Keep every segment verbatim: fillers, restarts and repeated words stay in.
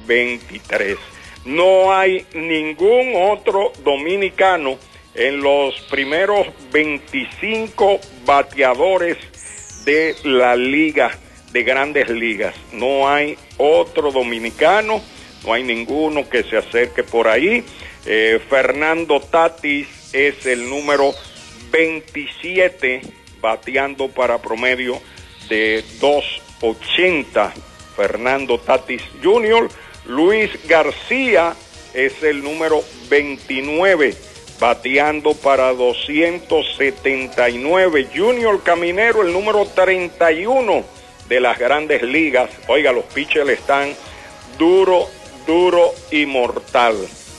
veintitrés. No hay ningún otro dominicano en los primeros veinticinco bateadores de la liga de Grandes Ligas. No hay otro dominicano, no hay ninguno que se acerque por ahí. Eh, Fernando Tatis es el número veintisiete, bateando para promedio de dos ochenta. Fernando Tatis junior Luis García es el número veintinueve, bateando para doscientos setenta y nueve. Junior Caminero, el número treinta y uno de las Grandes Ligas. Oiga, los pitchers están duro, duro y mortal.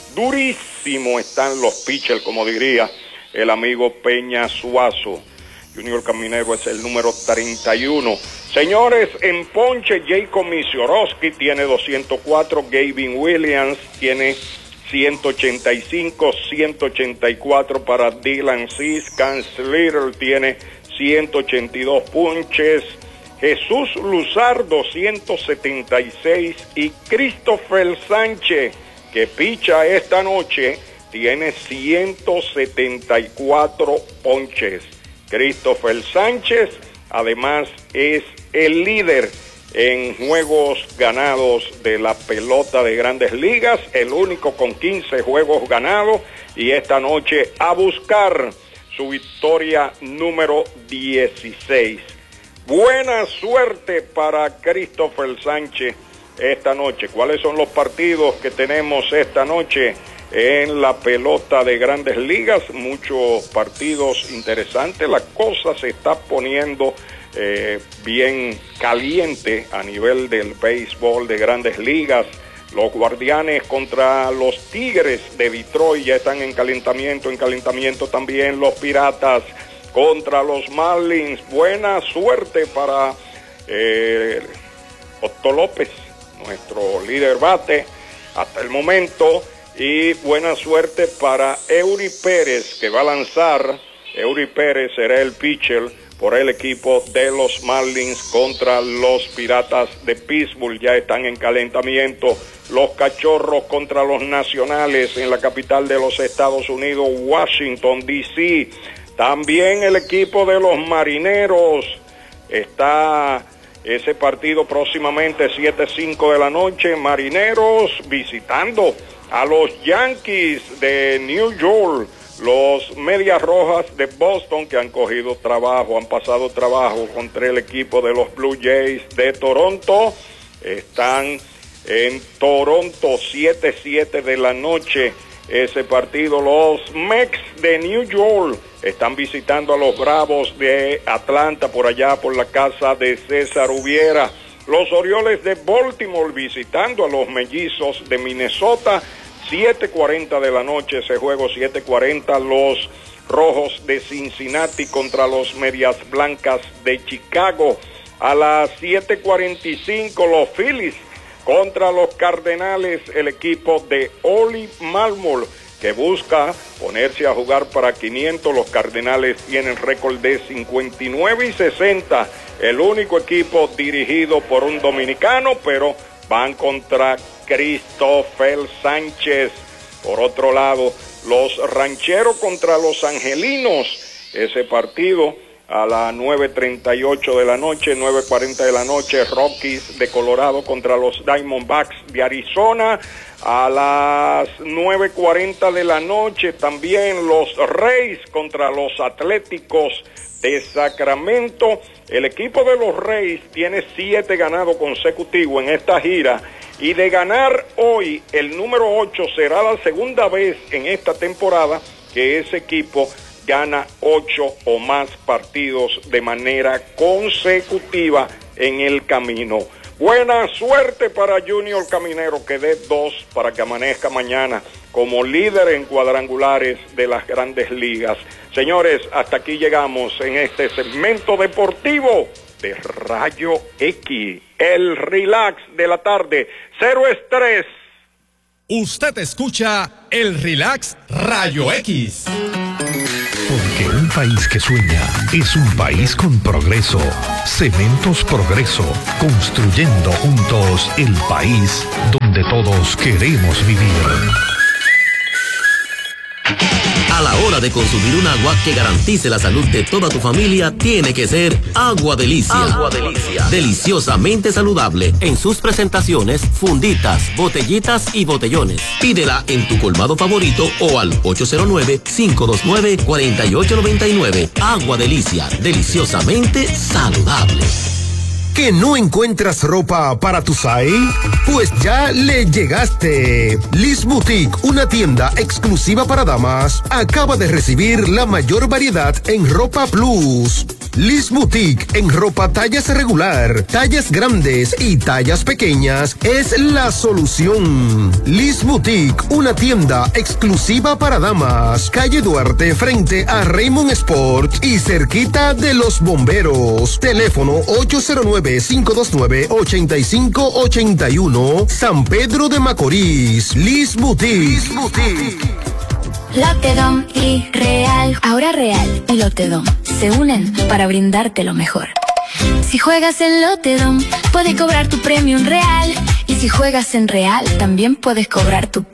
Durísimo están los pitchers, como diría el amigo Peña Suazo. Junior Caminero es el número treinta y uno. Señores, en ponche, Jacob Misiorowski tiene doscientos cuatro, Gavin Williams tiene ciento ochenta y cinco, ciento ochenta y cuatro para Dylan Cease, Cam Little tiene ciento ochenta y dos ponches, Jesús Luzardo ciento setenta y seis y Christopher Sánchez, que picha esta noche, tiene ciento setenta y cuatro ponches. Christopher Sánchez, además, es el líder en juegos ganados de la pelota de Grandes Ligas, el único con quince juegos ganados, y esta noche a buscar su victoria número dieciséis. Buena suerte para Christopher Sánchez esta noche. ¿Cuáles son los partidos que tenemos esta noche en la pelota de Grandes Ligas? Muchos partidos interesantes. La cosa se está poniendo eh, bien caliente a nivel del béisbol de Grandes Ligas. Los Guardianes contra los Tigres de Detroit ya están en calentamiento, en calentamiento también los Piratas contra los Marlins. Buena suerte para eh, Otto López, nuestro líder bate hasta el momento, y buena suerte para Eury Pérez, que va a lanzar. Eury Pérez será el pitcher por el equipo de los Marlins contra los Piratas de Pittsburgh. Ya están en calentamiento los Cachorros contra los Nacionales en la capital de los Estados Unidos, Washington, D C También el equipo de los Marineros está ese partido próximamente, siete cinco de la noche. Marineros visitando a los Yankees de New York. Los Medias Rojas de Boston, que han cogido trabajo, han pasado trabajo contra el equipo de los Blue Jays de Toronto, están en Toronto, siete siete de la noche ese partido. Los Mets de New York están visitando a los Bravos de Atlanta, por allá por la casa de César Ubiera. Los Orioles de Baltimore visitando a los Mellizos de Minnesota, siete cuarenta de la noche ese juego, siete cuarenta. Los Rojos de Cincinnati contra los Medias Blancas de Chicago. A las siete cuarenta y cinco los Phillies contra los Cardenales, el equipo de Oli Marmol, que busca ponerse a jugar para quinientos. Los Cardenales tienen récord de cincuenta y nueve y sesenta, el único equipo dirigido por un dominicano, pero van contra Christopher Sánchez. Por otro lado, los Rancheros contra los Angelinos, ese partido a las nueve treinta y ocho de la noche, nueve cuarenta de la noche. Rockies de Colorado contra los Diamondbacks de Arizona, a las nueve cuarenta de la noche también los Rays contra los Atléticos de Sacramento. El equipo de los Rays tiene siete ganados consecutivos en esta gira, y de ganar hoy el número ocho será la segunda vez en esta temporada que ese equipo gana ocho o más partidos de manera consecutiva en el camino. Buena suerte para Junior Caminero, que dé dos para que amanezca mañana como líder en cuadrangulares de las Grandes Ligas. Señores, hasta aquí llegamos en este segmento deportivo de Rayo X, el relax de la tarde, cero estrés. Usted escucha el relax Rayo X. Porque un país que sueña es un país con progreso. Cementos Progreso, construyendo juntos el país donde donde todos queremos vivir. A la hora de consumir un agua que garantice la salud de toda tu familia, tiene que ser Agua Delicia. Agua Delicia. Deliciosamente saludable en sus presentaciones, funditas, botellitas y botellones. Pídela en tu colmado favorito o al ocho cero nueve, cinco dos nueve, cuatro ocho nueve nueve. Agua Delicia. Deliciosamente saludable. ¿Que no encuentras ropa para tu Sai? Pues ya le llegaste. Liz Boutique, una tienda exclusiva para damas, acaba de recibir la mayor variedad en ropa plus. Liz Boutique, en ropa tallas regular, tallas grandes y tallas pequeñas, es la solución. Liz Boutique, una tienda exclusiva para damas, calle Duarte frente a Raymond Sport y cerquita de los bomberos. Teléfono ocho cero nueve, cinco dos nueve, ocho cinco ocho uno, San Pedro de Macorís. Liz Boutique. Liz Boutique. Lotedom y Real. Ahora Real y Lotedom se unen para brindarte lo mejor. Si juegas en Lotedom, puedes cobrar tu premio en Real. Y si juegas en Real, también puedes cobrar tu